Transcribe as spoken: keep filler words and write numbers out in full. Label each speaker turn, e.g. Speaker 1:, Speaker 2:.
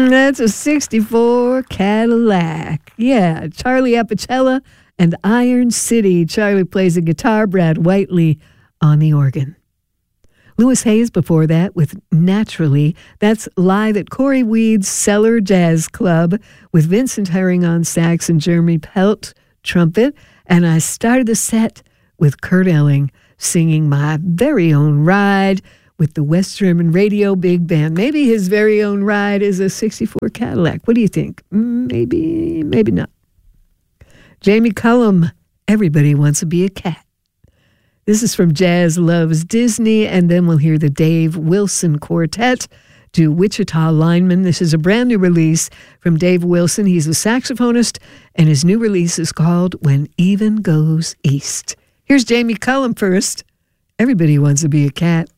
Speaker 1: That's a sixty-four Cadillac. Yeah, Charlie Apicella and Iron City. Charlie plays the guitar, Brad Whiteley on the organ. Louis Hayes before that with Naturally. That's live at Corey Weed's Cellar Jazz Club with Vincent Herring on sax and Jeremy Pelt trumpet. And I started the set with Kurt Elling singing My Very Own Ride with the West German Radio Big Band. Maybe his very own ride is a sixty-four Cadillac. What do you think? Maybe, maybe not. Jamie Cullum, Everybody Wants to Be a Cat. This is from Jazz Loves Disney, and then we'll hear the Dave Wilson Quartet do Wichita Lineman. This is a brand new release from Dave Wilson. He's a saxophonist, and his new release is called When Even Goes East. Here's Jamie Cullum first. Everybody Wants to Be a Cat.